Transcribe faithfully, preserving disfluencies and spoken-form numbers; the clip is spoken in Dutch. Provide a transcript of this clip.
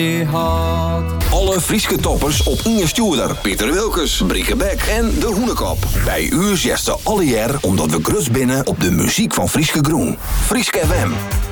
die had. Alle Frieske toppers op Inge Stuurder, Pieter Wilkes, Brieke Beck en De Hoenekop. Bij u zesde alle jaar omdat we grus binnen op de muziek van Frieske Groen. Frieske F M.